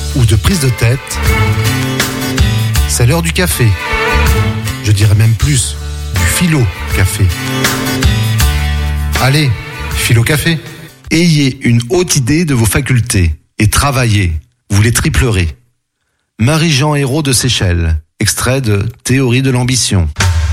ou de prise de tête, c'est l'heure du café. Je dirais même plus, du philo-café. Allez, philo-café. Ayez une haute idée de vos facultés et travaillez, vous les triplerez. Marie-Jean Hérault de Seychelles, extrait de Théorie de l'ambition.